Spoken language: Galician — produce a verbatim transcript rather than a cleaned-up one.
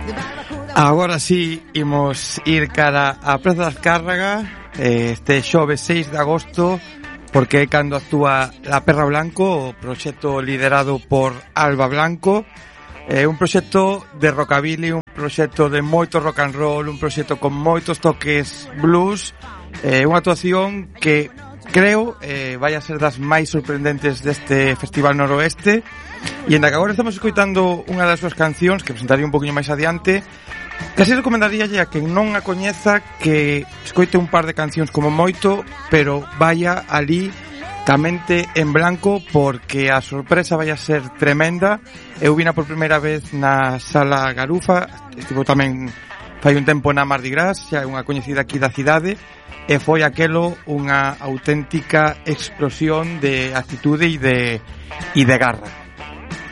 Agora sí, imos ir cara a Praza das Cárragas este xoves seis de agosto, porque é cando actúa La Perra Blanco, o proxecto liderado por Alba Blanco. É un proxecto de rockabilly, un proxecto de moito rock and roll, un proxecto con moitos toques blues, é unha actuación que creo eh, vai a ser das máis sorprendentes deste Festival Noroeste. E en que agora estamos escoitando unha das súas cancións que presentaré un poquinho máis adiante. Casi recomendaríalle a quen non a coñeza que escoite un par de cancións como moito, pero vaya ali ca mente en blanco, porque a sorpresa vai a ser tremenda. Eu vina por primeira vez na Sala Garufa, estivo tamén fai un tempo na Mardi Gras, xa é unha coñecida aquí da cidade, e foi aquelo unha auténtica explosión de actitude e de, e de garra.